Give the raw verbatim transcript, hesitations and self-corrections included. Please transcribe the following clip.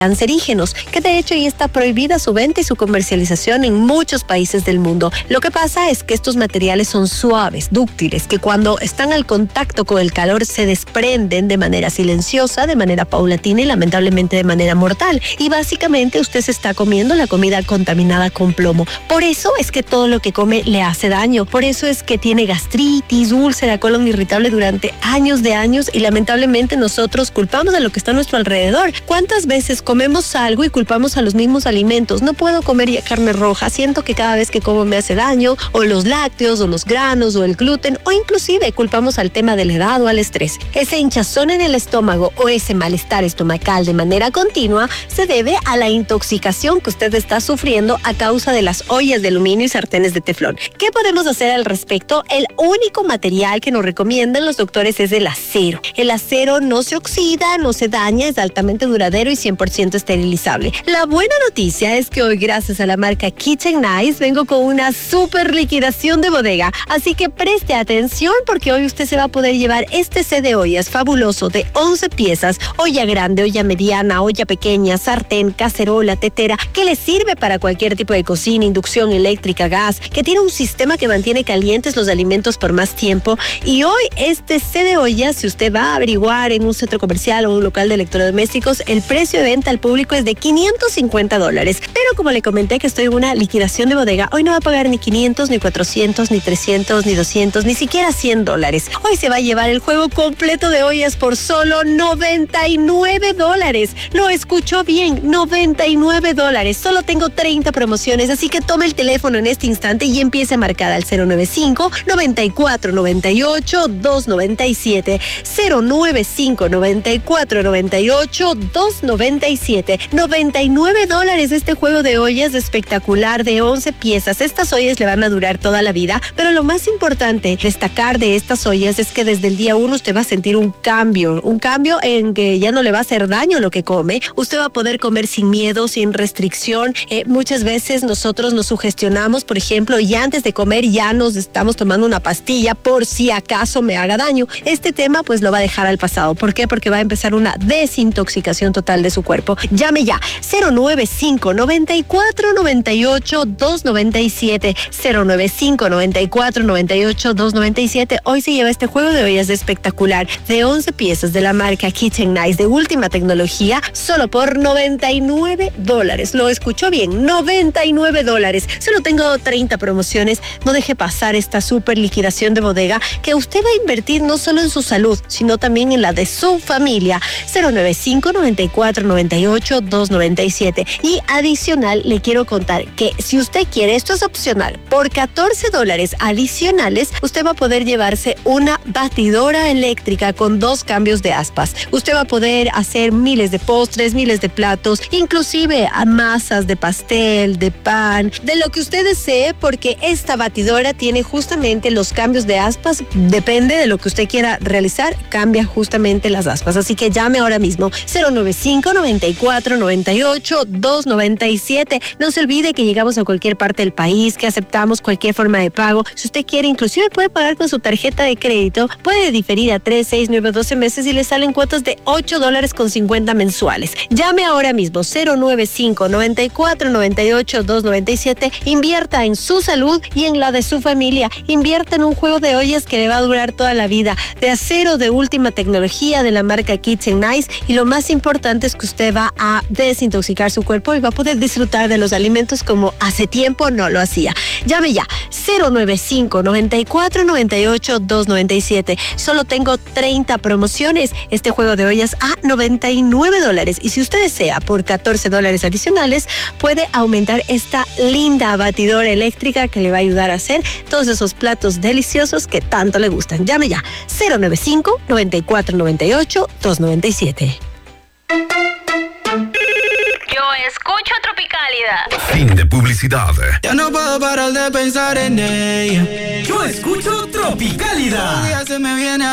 cancerígenos, que de hecho ya está prohibida su venta y su comercialización en muchos países del mundo. Lo que pasa es que estos materiales son suaves, dúctiles, que cuando están al contacto con el calor se desprenden de manera silenciosa, de manera paulatina y lamentablemente de manera mortal. Y básicamente usted se está comiendo la comida contaminada con plomo. Por eso es que todo lo que come le hace daño. Por eso es que tiene gastritis, úlcera, colon irritable durante años de años y lamentablemente nosotros culpamos de lo que está a nuestro alrededor. ¿Cuántas veces comemos algo y culpamos a los mismos alimentos? No puedo comer ya carne roja, siento que cada vez que como me hace daño, o los lácteos, o los granos, o el gluten, o inclusive culpamos al tema de la edad o al estrés. Ese hinchazón en el estómago o ese malestar estomacal de manera continua se debe a la intoxicación que usted está sufriendo a causa de las ollas de aluminio y sartenes de teflón. ¿Qué podemos hacer al respecto? El único material que nos recomiendan los doctores es el acero. El acero no se oxida, no se daña, es altamente duradero y cien por ciento esterilizable. La buena noticia es que hoy, gracias a la marca Kitchen Nice, vengo con una super liquidación de bodega. Así que preste atención porque hoy usted se va a poder llevar este set de ollas fabuloso de once piezas, olla grande, olla mediana, olla pequeña, sartén, cacerola, tetera, que le sirve para cualquier tipo de cocina, inducción eléctrica, gas, que tiene un sistema que mantiene calientes los alimentos por más tiempo. Y hoy este set de ollas, si usted va a averiguar en un centro comercial o un local de electrodomésticos, el precio de venta al público es de quinientos cincuenta dólares. Pero como le comenté que estoy en una liquidación de bodega, hoy no va a pagar ni quinientos, ni cuatrocientos, ni trescientos, ni doscientos, ni siquiera cien dólares. Hoy se va a llevar el juego completo de ollas por solo noventa y nueve dólares. Lo escuchó bien, noventa y nueve dólares. Solo tengo treinta promociones, así que tome el teléfono en este instante y empiece a marcar al cero nueve cinco, noventa y cuatro, noventa y ocho, doscientos noventa y siete, cero nueve cinco, noventa y cuatro, noventa y ocho, doscientos noventa y siete. noventa y nueve dólares este juego de ollas espectacular de once piezas. Estas ollas le van a durar toda la vida, pero lo más importante destacar de estas ollas es que desde el día uno usted va a sentir un cambio, un cambio en que ya no le va a hacer daño lo que come. Usted va a poder comer sin miedo, sin restricción. Eh, muchas veces nosotros nos sugestionamos, por ejemplo, y antes de comer ya nos estamos tomando una pastilla por si acaso me haga daño. Este tema pues lo va a dejar al pasado. ¿Por qué? Porque va a empezar una desintoxicación total de su cuerpo. Llame ya, cero nueve cinco, noventa y cuatro, noventa y ocho, doscientos noventa y siete, cero nueve cinco, noventa y cuatro, noventa y ocho, doscientos noventa y siete. Hoy se lleva este juego de ollas espectacular de once piezas de la marca Kitchen Nice de última tecnología, solo por noventa y nueve dólares. Lo escuchó bien, noventa y nueve dólares. Solo tengo treinta promociones. No deje pasar esta super liquidación de bodega que usted va a invertir no solo en su salud, sino también en la de su familia. cero nueve cinco, noventa y cuatro, noventa y ocho, doscientos noventa y siete. Y adicional, le quiero contar que si usted quiere, esto es opcional, por catorce dólares adicionales, usted va a poder llevarse una batidora eléctrica con dos cambios de aspas. Usted va a poder hacer miles de postres, miles de platos, inclusive a masas de pastel, de pan, de lo que usted desee, porque esta batidora tiene justamente los cambios de aspas. Depende de lo que usted quiera realizar, cambia justamente las aspas. Así que llame ahora mismo, cero nueve cinco, noventa y cuatro, noventa y ocho, doscientos noventa y siete. No se olvide que llegamos a cualquier parte del país, que aceptamos cualquier forma de pago. Si usted quiere, inclusive puede pagar con su tarjeta de crédito, puede diferir a tres, seis, nueve, doce meses y le salen cuotas de ocho dólares con cincuenta mensuales. Llame ahora mismo, cero nueve cinco, noventa y cuatro, noventa y ocho, doscientos noventa y siete. Invierta en su salud y en la de su familia. Invierta en un juego de ollas que le va a durar toda la vida, de acero de última tecnología de la marca Kitchen Nice. Y lo más importante es que usted va a desintoxicar su cuerpo y va a poder disfrutar de los alimentos como hace tiempo no lo hacía. Llame ya, cero nueve cinco, noventa y cuatro, noventa y ocho, doscientos noventa y siete. Solo tengo treinta promociones. Este juego de ollas a noventa y nueve dólares. Y si usted desea, por catorce dólares adicionales, puede aumentar esta linda batidora eléctrica que le va a ayudar a hacer todos esos platos deliciosos que tanto le gustan. Llame ya, cero nueve cinco, noventa y cuatro, noventa y ocho, doscientos noventa y siete. Yo escucho Tropicálida. Fin de publicidad. Ya no puedo parar de pensar en ella. Yo escucho Tropicálida. Ya se me viene